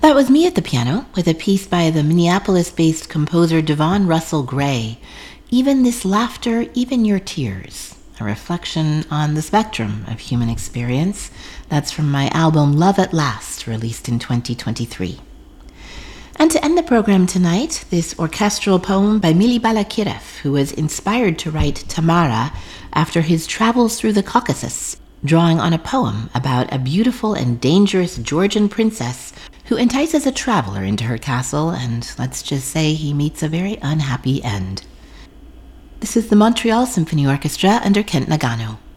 That was me at the piano, with a piece by the Minneapolis-based composer Devon Russell Gray, Even This Laughter, Even Your Tears, a reflection on the spectrum of human experience. That's from my album Love at Last, released in 2023. And to end the program tonight, this orchestral poem by Mili Balakirev, who was inspired to write Tamara after his travels through the Caucasus, drawing on a poem about a beautiful and dangerous Georgian princess who entices a traveler into her castle, and let's just say he meets a very unhappy end. This is the Montreal Symphony Orchestra under Kent Nagano.